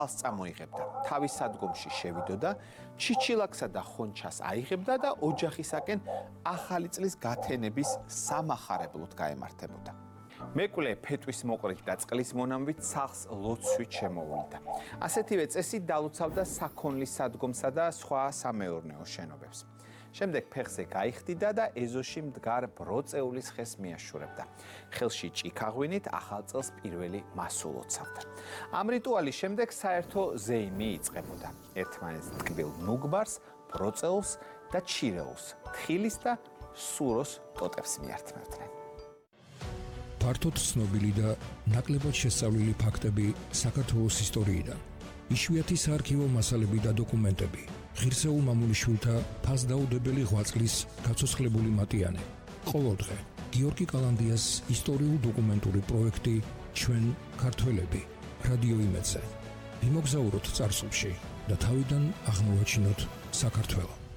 წამოიღებდა. თავის სადგომში შევიდოდა, ჩიჩილაკსა და ხონჩას აიღებდა და ოჯახისაკენ ახალი წლის გათენების სამახარებლოდ გაემართებოდა. მეკვლე ფეტვის მოყრით და წყლის მონამვით სახლს ლოცვით შემოუვიდა. ასეთივე წესით დალოცავდა საქონლის სადგომსა და სხვა სამეურნეო შენობებს. შემდეგ ფეხზე გაიხდიდა და ეზოში მდგარ ბროწეულის ხეს მიაშურებდა. ხელში ჭიქაღვინით ახალ წელს პირველი მასულოცავდა. ამ რიტუალის შემდეგ საერთო ზეიმი იწყებოდა. ერთმანეთს ტკბილ ნუგბარს, ბროწეულს და ჩირეულს, თხილის და სუროს ტოტებს მიართმევდნენ. ფართოდ ცნობილი და ნაკლებად შესწავლილი ფაქტები საქართველოს ისტორიიდან. იშვიათი საარქივო მასალები და დოკუმენტები. ღირსეულ მამულიშვილთა ფასდაუდებელი ღვაწლის გაცოცხლებული მატიანე. ყოველდღე გიორგი კალანდიას ისტორიულ-დოკუმენტური პროექტი ჩვენ ქართველები რადიო იმედზე. ვიმოგზაუროთ წარსულში და თავიდან აღმოვაჩინოთ საქართველო.